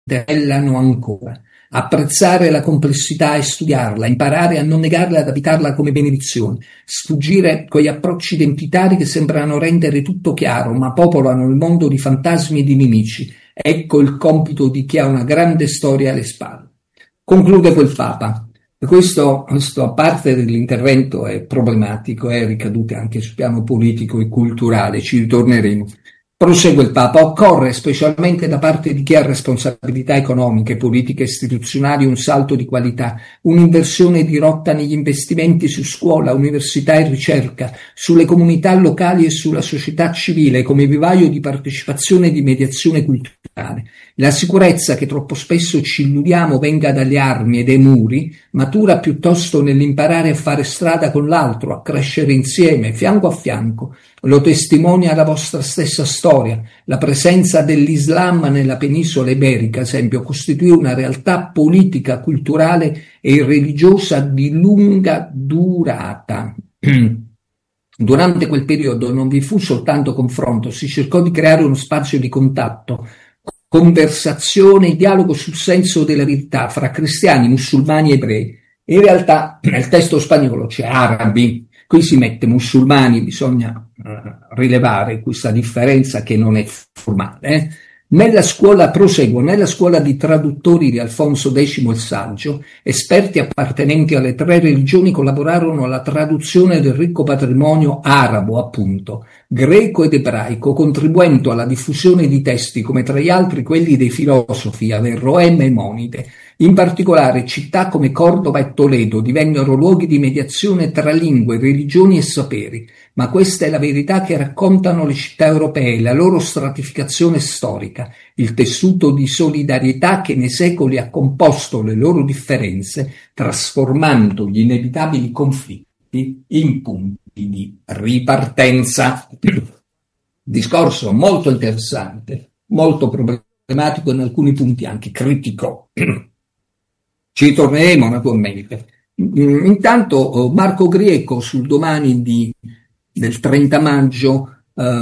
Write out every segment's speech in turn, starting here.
interpellano ancora. Apprezzare la complessità e studiarla, imparare a non negarla e ad abitarla come benedizione, sfuggire quegli approcci identitari che sembrano rendere tutto chiaro, ma popolano il mondo di fantasmi e di nemici. Ecco il compito di chi ha una grande storia alle spalle. Conclude quel Papa. Questo a parte dell'intervento è problematico, ricadute anche sul piano politico e culturale, ci ritorneremo. Prosegue il Papa, occorre, specialmente da parte di chi ha responsabilità economiche, politiche e istituzionali, un salto di qualità, un'inversione di rotta negli investimenti su scuola, università e ricerca, sulle comunità locali e sulla società civile come vivaio di partecipazione e di mediazione culturale. La sicurezza che troppo spesso ci illudiamo venga dalle armi e dai muri, matura piuttosto nell'imparare a fare strada con l'altro, a crescere insieme, fianco a fianco. Lo testimonia la vostra stessa storia. La presenza dell'Islam nella penisola iberica, ad esempio, costituì una realtà politica, culturale e religiosa di lunga durata. Durante quel periodo non vi fu soltanto confronto, si cercò di creare uno spazio di contatto, conversazione e dialogo sul senso della verità fra cristiani, musulmani e ebrei. In realtà nel testo spagnolo c'è arabi, qui si mette musulmani, bisogna rilevare questa differenza che non è formale. Nella scuola di traduttori di Alfonso X il Saggio, esperti appartenenti alle 3 religioni collaborarono alla traduzione del ricco patrimonio arabo, appunto, greco ed ebraico, contribuendo alla diffusione di testi come tra gli altri quelli dei filosofi Averroè e Maimonide. In particolare città come Cordova e Toledo divennero luoghi di mediazione tra lingue, religioni e saperi, ma questa è la verità che raccontano le città europee, la loro stratificazione storica, il tessuto di solidarietà che nei secoli ha composto le loro differenze, trasformando gli inevitabili conflitti in punti di ripartenza. Discorso molto interessante, molto problematico, in alcuni punti anche critico. Ci ritorneremo naturalmente. Intanto Marco Grieco sul Domani del 30 maggio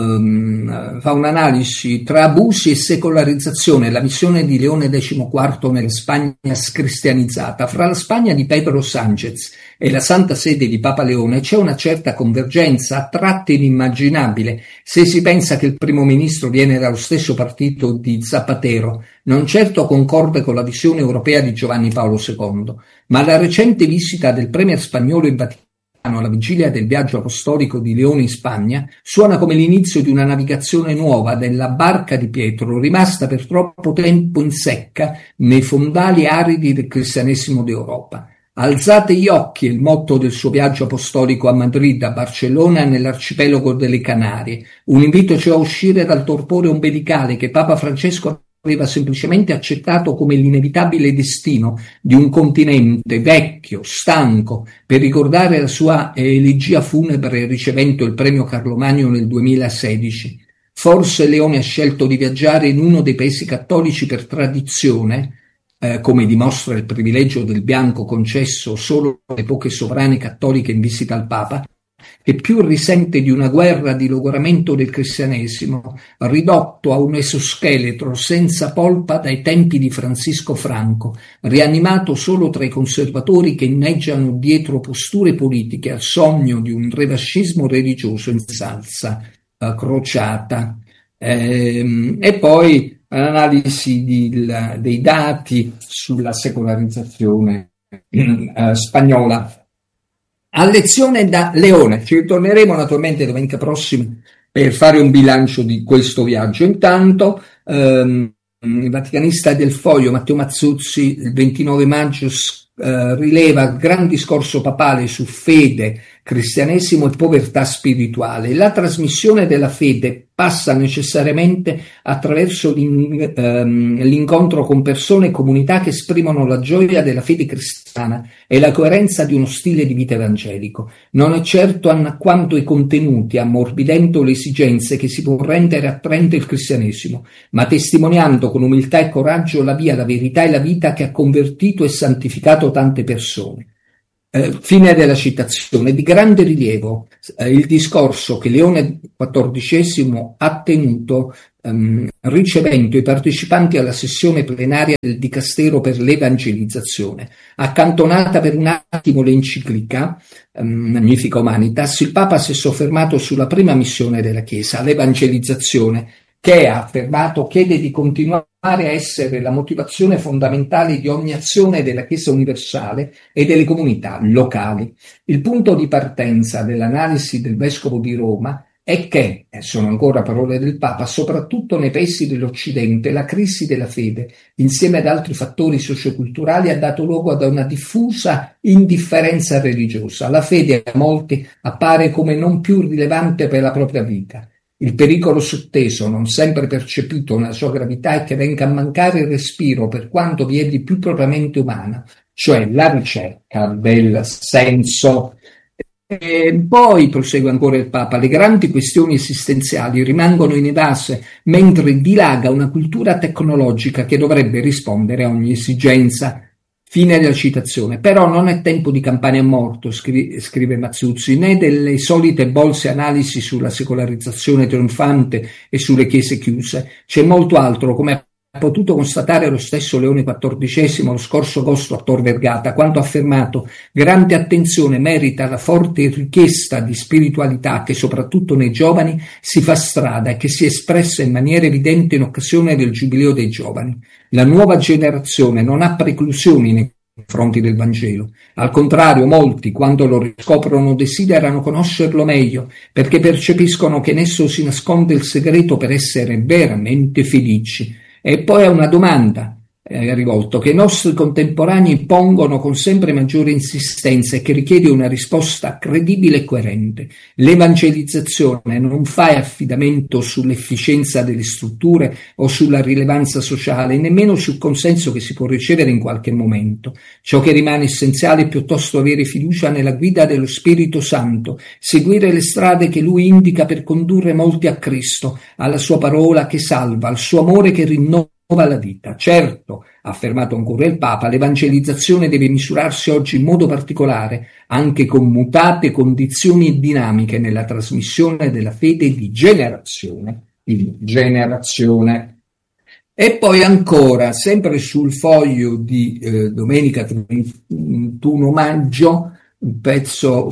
fa un'analisi tra abusi e secolarizzazione, la visione di Leone XIV nella Spagna scristianizzata. Fra la Spagna di Pedro Sánchez e la Santa Sede di Papa Leone c'è una certa convergenza, a tratti inimmaginabile, se si pensa che il primo ministro viene dallo stesso partito di Zapatero, non certo concorde con la visione europea di Giovanni Paolo II, ma la recente visita del premier spagnolo in Vaticano alla vigilia del viaggio apostolico di Leone in Spagna suona come l'inizio di una navigazione nuova della barca di Pietro, rimasta per troppo tempo in secca nei fondali aridi del cristianesimo d'Europa. Alzate gli occhi è il motto del suo viaggio apostolico a Madrid, a Barcellona e nell'arcipelago delle Canarie, un invito cioè a uscire dal torpore ombelicale che Papa Francesco aveva semplicemente accettato come l'inevitabile destino di un continente vecchio, stanco, per ricordare la sua elegia funebre ricevendo il premio Carlo Magno nel 2016. Forse Leone ha scelto di viaggiare in uno dei paesi cattolici per tradizione, come dimostra il privilegio del bianco concesso solo alle poche sovrane cattoliche in visita al Papa, che più risente di una guerra di logoramento del cristianesimo, ridotto a un esoscheletro senza polpa dai tempi di Francisco Franco, rianimato solo tra i conservatori che inneggiano dietro posture politiche al sogno di un revascismo religioso in salsa crociata. E poi l'analisi dei dati sulla secolarizzazione spagnola. A lezione da Leone, ci ritorneremo naturalmente domenica prossima per fare un bilancio di questo viaggio. Intanto il vaticanista del Foglio Matteo Mazzuzzi il 29 maggio rileva grande discorso papale su fede, cristianesimo e povertà spirituale. La trasmissione della fede passa necessariamente attraverso l'incontro con persone e comunità che esprimono la gioia della fede cristiana e la coerenza di uno stile di vita evangelico. Non è certo annacquando i contenuti, ammorbidendo le esigenze che si può rendere attraente il cristianesimo, ma testimoniando con umiltà e coraggio la via, la verità e la vita che ha convertito e santificato tante persone. Fine della citazione. Di grande rilievo il discorso che Leone XIV ha tenuto ricevendo i partecipanti alla sessione plenaria del Dicastero per l'Evangelizzazione. Accantonata per un attimo l'enciclica Magnifica Humanitas, il Papa si è soffermato sulla prima missione della Chiesa, l'evangelizzazione, che ha affermato chiede di continuare a essere la motivazione fondamentale di ogni azione della Chiesa universale e delle comunità locali. Il punto di partenza dell'analisi del Vescovo di Roma è che, sono ancora parole del Papa, soprattutto nei paesi dell'Occidente, la crisi della fede, insieme ad altri fattori socioculturali, ha dato luogo ad una diffusa indifferenza religiosa. La fede a molti appare come non più rilevante per la propria vita. Il pericolo sotteso, non sempre percepito nella sua gravità, è che venga a mancare il respiro per quanto vi è di più propriamente umano, cioè la ricerca del senso. E poi, prosegue ancora il Papa, le grandi questioni esistenziali rimangono inevase mentre dilaga una cultura tecnologica che dovrebbe rispondere a ogni esigenza. Fine della citazione. Però non è tempo di campane a morto, scrive Mazzuzzi, né delle solite bolse analisi sulla secolarizzazione trionfante e sulle chiese chiuse. C'è molto altro, come ha potuto constatare lo stesso Leone XIV lo scorso agosto a Tor Vergata, quando ha affermato: grande attenzione merita la forte richiesta di spiritualità che soprattutto nei giovani si fa strada e che si è espressa in maniera evidente in occasione del Giubileo dei giovani. La nuova generazione non ha preclusioni nei confronti del Vangelo. Al contrario, molti, quando lo riscoprono, desiderano conoscerlo meglio, perché percepiscono che in esso si nasconde il segreto per essere veramente felici. E poi è una domanda rivolto che i nostri contemporanei pongono con sempre maggiore insistenza e che richiede una risposta credibile e coerente. L'evangelizzazione non fa affidamento sull'efficienza delle strutture o sulla rilevanza sociale, nemmeno sul consenso che si può ricevere in qualche momento. Ciò che rimane essenziale è piuttosto avere fiducia nella guida dello Spirito Santo, seguire le strade che Lui indica per condurre molti a Cristo, alla Sua parola che salva, al Suo amore che rinnova la vita. Certo, ha affermato ancora il Papa, l'evangelizzazione deve misurarsi oggi in modo particolare anche con mutate condizioni e dinamiche nella trasmissione della fede di generazione in generazione. E poi ancora, sempre sul foglio di domenica 31 maggio, un pezzo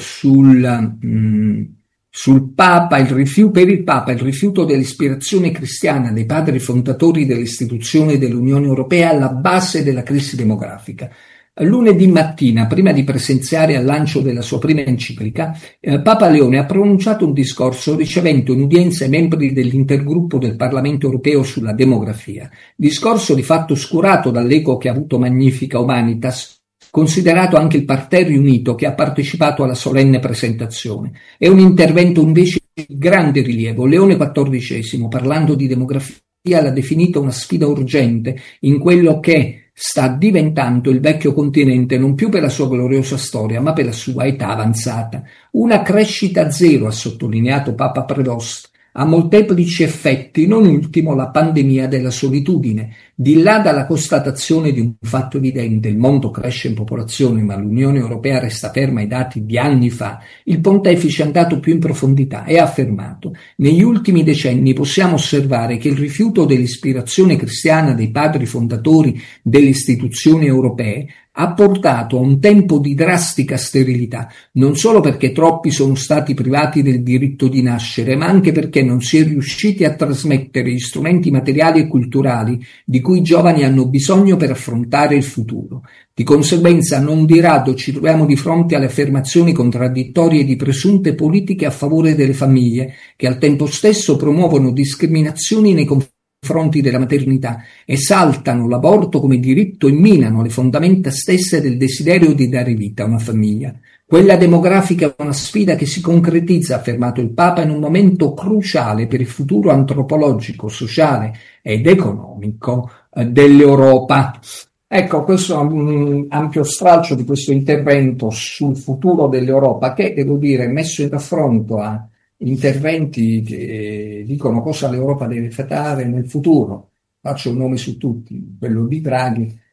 sul Papa, per il Papa il rifiuto dell'ispirazione cristiana dei padri fondatori dell'istituzione dell'Unione Europea alla base della crisi demografica. Lunedì mattina, prima di presenziare al lancio della sua prima enciclica, Papa Leone ha pronunciato un discorso ricevendo in udienza i membri dell'intergruppo del Parlamento Europeo sulla demografia. Discorso di fatto oscurato dall'eco che ha avuto Magnifica Humanitas, considerato anche il parterre riunito che ha partecipato alla solenne presentazione. È un intervento invece di grande rilievo. Leone XIV, parlando di demografia, l'ha definita una sfida urgente in quello che sta diventando il vecchio continente non più per la sua gloriosa storia, ma per la sua età avanzata. Una crescita zero, ha sottolineato Papa Prevost, ha molteplici effetti, non ultimo la pandemia della solitudine. Di là dalla constatazione di un fatto evidente, il mondo cresce in popolazione ma l'Unione Europea resta ferma ai dati di anni fa, il pontefice è andato più in profondità e ha affermato: negli ultimi decenni possiamo osservare che il rifiuto dell'ispirazione cristiana dei padri fondatori delle istituzioni europee ha portato a un tempo di drastica sterilità, non solo perché troppi sono stati privati del diritto di nascere, ma anche perché non si è riusciti a trasmettere gli strumenti materiali e culturali di cui i giovani hanno bisogno per affrontare il futuro. Di conseguenza, non di rado ci troviamo di fronte alle affermazioni contraddittorie di presunte politiche a favore delle famiglie, che al tempo stesso promuovono discriminazioni nei confronti della maternità, esaltano l'aborto come diritto e minano le fondamenta stesse del desiderio di dare vita a una famiglia. Quella demografica è una sfida che si concretizza, ha affermato il Papa, in un momento cruciale per il futuro antropologico, sociale ed economico dell'Europa. Ecco, questo è un ampio stralcio di questo intervento sul futuro dell'Europa che, devo dire, messo in raffronto a interventi che dicono cosa l'Europa deve fare nel futuro. Faccio un nome su tutti, quello di Draghi,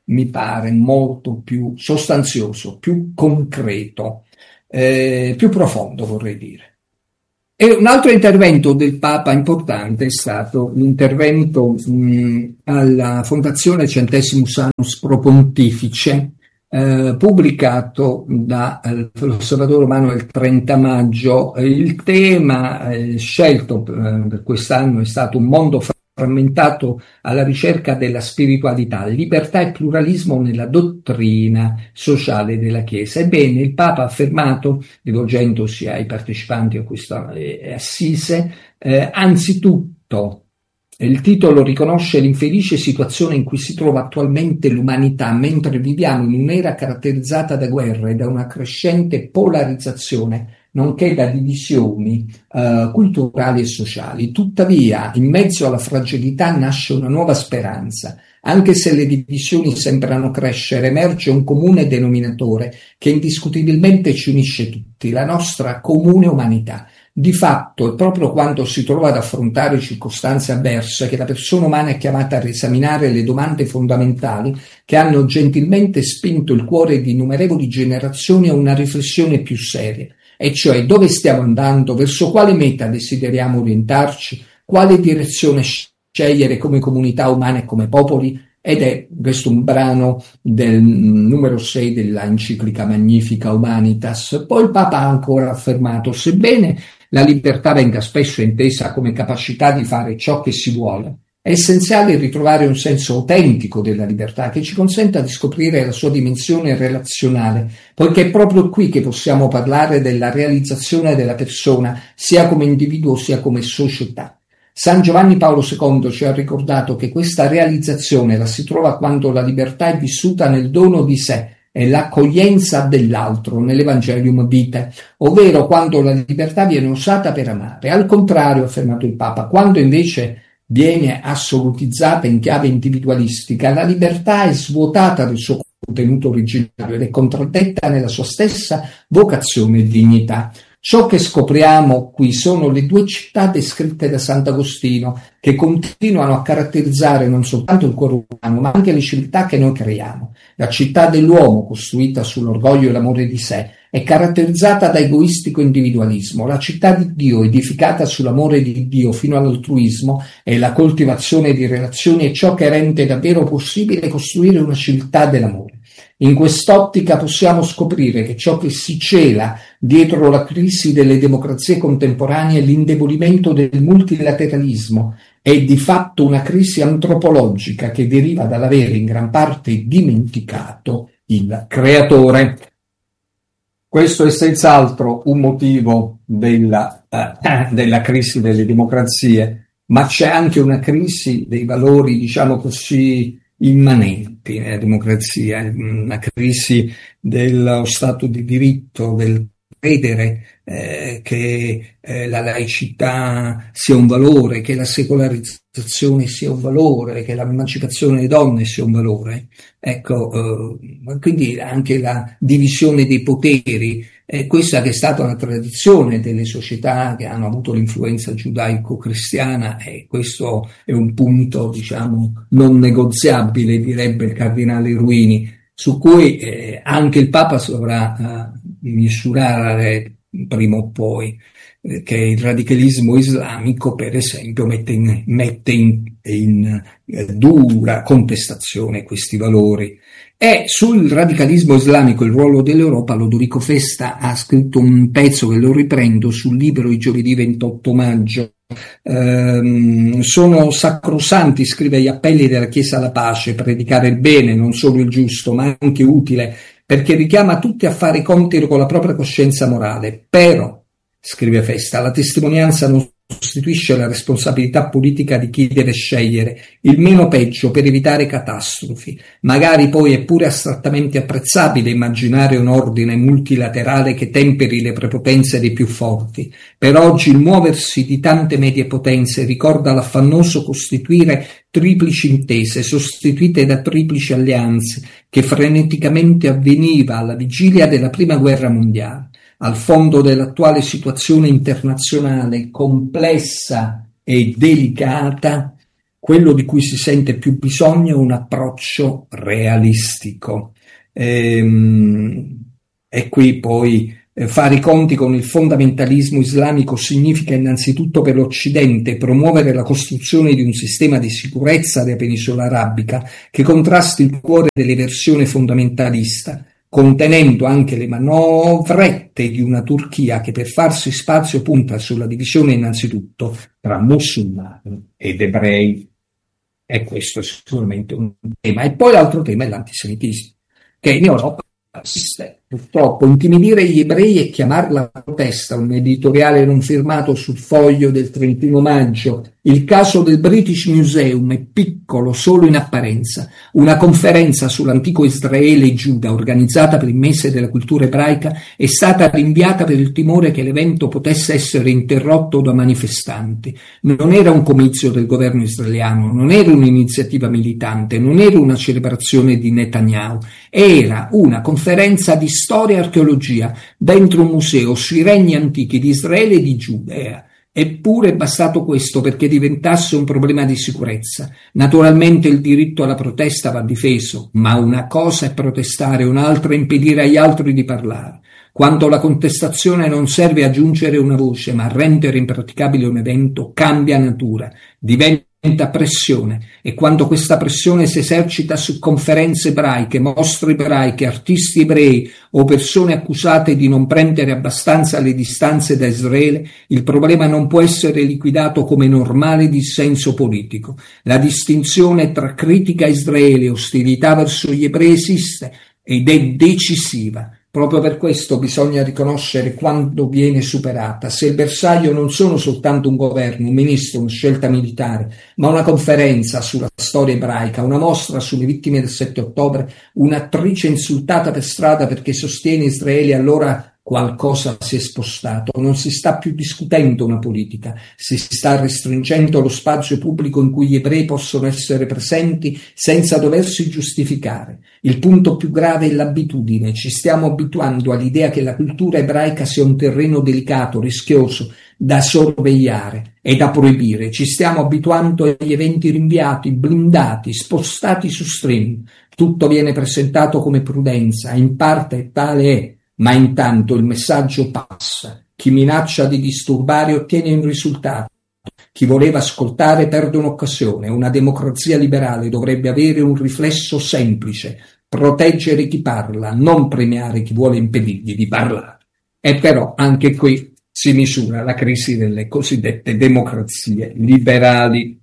mi pare molto più sostanzioso, più concreto, più profondo, vorrei dire. E un altro intervento del Papa importante è stato l'intervento alla Fondazione Centesimus Annus Pro Pontifice, pubblicato dall'Osservatore Romano il 30 maggio. Il tema scelto per quest'anno è stato un mondo frammentato alla ricerca della spiritualità, libertà e pluralismo nella dottrina sociale della Chiesa. Ebbene, il Papa ha affermato, rivolgendosi ai partecipanti a questa assise, anzitutto il titolo riconosce l'infelice situazione in cui si trova attualmente l'umanità mentre viviamo in un'era caratterizzata da guerre e da una crescente polarizzazione, nonché da divisioni culturali e sociali. Tuttavia, in mezzo alla fragilità nasce una nuova speranza. Anche se le divisioni sembrano crescere, emerge un comune denominatore che indiscutibilmente ci unisce tutti, la nostra comune umanità. Di fatto, è proprio quando si trova ad affrontare circostanze avverse che la persona umana è chiamata a riesaminare le domande fondamentali che hanno gentilmente spinto il cuore di innumerevoli generazioni a una riflessione più seria, e cioè dove stiamo andando, verso quale meta desideriamo orientarci, quale direzione scegliere come comunità umana e come popoli. Ed è questo un brano del numero 6 della enciclica Magnifica Humanitas. Poi il Papa ha ancora affermato: sebbene la libertà venga spesso intesa come capacità di fare ciò che si vuole, è essenziale ritrovare un senso autentico della libertà che ci consenta di scoprire la sua dimensione relazionale, poiché è proprio qui che possiamo parlare della realizzazione della persona, sia come individuo sia come società. San Giovanni Paolo II ci ha ricordato che questa realizzazione la si trova quando la libertà è vissuta nel dono di sé e l'accoglienza dell'altro, nell'Evangelium Vitae, ovvero quando la libertà viene usata per amare. Al contrario, ha affermato il Papa, quando invece viene assolutizzata in chiave individualistica, la libertà è svuotata del suo contenuto originario ed è contraddetta nella sua stessa vocazione e dignità. Ciò che scopriamo qui sono le due città descritte da Sant'Agostino, che continuano a caratterizzare non soltanto il cuore umano, ma anche le civiltà che noi creiamo. La città dell'uomo, costruita sull'orgoglio e l'amore di sé, è caratterizzata da egoistico individualismo. La città di Dio, edificata sull'amore di Dio fino all'altruismo e la coltivazione di relazioni, è ciò che rende davvero possibile costruire una civiltà dell'amore. In quest'ottica possiamo scoprire che ciò che si cela dietro la crisi delle democrazie contemporanee è l'indebolimento del multilateralismo, è di fatto una crisi antropologica che deriva dall'avere in gran parte dimenticato il creatore. Questo è senz'altro un motivo della crisi delle democrazie, ma c'è anche una crisi dei valori, diciamo così, immanenti nella democrazia, una crisi dello Stato di diritto, del credere che la laicità sia un valore, che la secolarizzazione sia un valore, che l'emancipazione delle donne sia un valore. Ecco, quindi anche la divisione dei poteri, questa che è stata una tradizione delle società che hanno avuto l'influenza giudaico-cristiana, e questo è un punto, diciamo, non negoziabile, direbbe il cardinale Ruini, su cui anche il Papa dovrà misurare prima o poi, che il radicalismo islamico, per esempio, mette in dura contestazione questi valori. E sul radicalismo islamico, il ruolo dell'Europa, Lodorico Festa ha scritto un pezzo che lo riprendo sul Libero di giovedì 28 maggio. Sono sacrosanti, scrive, gli appelli della Chiesa alla pace, predicare il bene, non solo il giusto, ma anche utile, perché richiama tutti a fare i conti con la propria coscienza morale. Però, scrive Festa, la testimonianza non sostituisce la responsabilità politica di chi deve scegliere il meno peggio per evitare catastrofi. Magari poi è pure astrattamente apprezzabile immaginare un ordine multilaterale che temperi le prepotenze dei più forti. Per oggi il muoversi di tante medie potenze ricorda l'affannoso costituire triplici intese sostituite da triplici alleanze che freneticamente avveniva alla vigilia della Prima Guerra Mondiale. Al fondo dell'attuale situazione internazionale complessa e delicata quello di cui si sente più bisogno è un approccio realistico. E qui poi fare i conti con il fondamentalismo islamico significa innanzitutto per l'Occidente promuovere la costruzione di un sistema di sicurezza della penisola arabica che contrasti il cuore dell'eversione fondamentalista, contenendo anche le manovrette di una Turchia che per farsi spazio punta sulla divisione innanzitutto tra musulmani ed ebrei. E questo è sicuramente un tema. E poi l'altro tema è l'antisemitismo, che in Europa esiste. Purtroppo intimidire gli ebrei e chiamarla protesta, un editoriale non firmato sul Foglio del 31 maggio. Il caso del British Museum è piccolo solo in apparenza. Una conferenza sull'antico Israele e Giuda organizzata per il mese della cultura ebraica è stata rinviata per il timore che l'evento potesse essere interrotto da manifestanti. Non era un comizio del governo israeliano, non era un'iniziativa militante, non era una celebrazione di Netanyahu, era una conferenza di storia e archeologia dentro un museo sui regni antichi di Israele e di Giudea. Eppure è bastato questo perché diventasse un problema di sicurezza. Naturalmente il diritto alla protesta va difeso, ma una cosa è protestare, un'altra è impedire agli altri di parlare. Quando la contestazione non serve a giungere una voce, ma a rendere impraticabile un evento, cambia natura, diventa pressione, e quando questa pressione si esercita su conferenze ebraiche, mostre ebraiche, artisti ebrei o persone accusate di non prendere abbastanza le distanze da Israele, il problema non può essere liquidato come normale dissenso politico. La distinzione tra critica a Israele e ostilità verso gli ebrei esiste ed è decisiva. Proprio per questo bisogna riconoscere quando viene superata. Se il bersaglio non sono soltanto un governo, un ministro, una scelta militare, ma una conferenza sulla storia ebraica, una mostra sulle vittime del 7 ottobre, un'attrice insultata per strada perché sostiene Israele, allora qualcosa si è spostato. Non si sta più discutendo una politica, si sta restringendo lo spazio pubblico in cui gli ebrei possono essere presenti senza doversi giustificare. Il punto più grave è l'abitudine. Ci stiamo abituando all'idea che la cultura ebraica sia un terreno delicato, rischioso, da sorvegliare e da proibire. Ci stiamo abituando agli eventi rinviati, blindati, spostati su stream. Tutto viene presentato come prudenza, in parte tale è. Ma intanto il messaggio passa. Chi minaccia di disturbare ottiene un risultato. Chi voleva ascoltare perde un'occasione. Una democrazia liberale dovrebbe avere un riflesso semplice: proteggere chi parla, non premiare chi vuole impedirgli di parlare. E però anche qui si misura la crisi delle cosiddette democrazie liberali.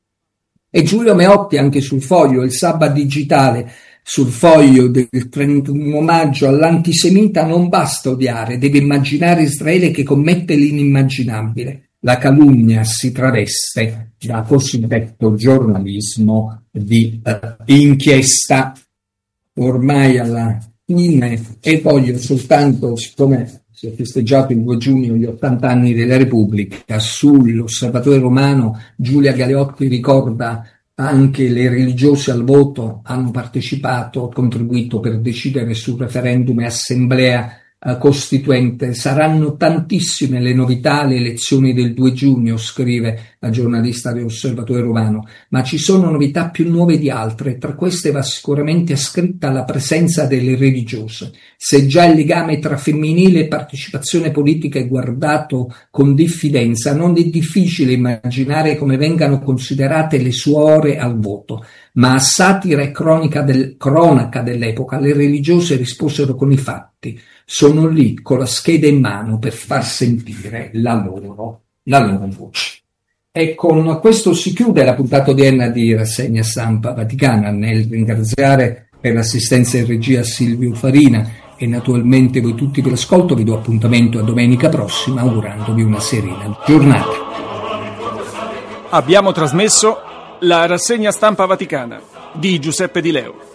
E Giulio Meotti anche sul Foglio, il Sabba digitale, sul Foglio del 31 maggio, all'antisemita non basta odiare, deve immaginare Israele che commette l'inimmaginabile. La calunnia si traveste da cosiddetto giornalismo di inchiesta. Ormai alla fine, e voglio soltanto, siccome si è festeggiato il 2 giugno gli 80 anni della Repubblica, sull'Osservatore Romano Giulia Galeotti ricorda anche le religiose al voto hanno partecipato, contribuito per decidere sul referendum e assemblea costituente. Saranno tantissime le novità alle elezioni del 2 giugno, scrive la giornalista dell'Osservatore Romano, ma ci sono novità più nuove di altre. Tra queste va sicuramente ascritta la presenza delle religiose. Se già il legame tra femminile e partecipazione politica è guardato con diffidenza, non è difficile immaginare come vengano considerate le suore al voto. Ma a satira e cronaca dell'epoca le religiose risposero con i fatti. Sono lì con la scheda in mano per far sentire la loro voce. E con questo si chiude la puntata odierna di Rassegna Stampa Vaticana. Nel ringraziare per l'assistenza in regia Silvio Farina e naturalmente voi tutti per l'ascolto, vi do appuntamento a domenica prossima augurandovi una serena giornata. Abbiamo trasmesso la Rassegna Stampa Vaticana di Giuseppe Di Leo.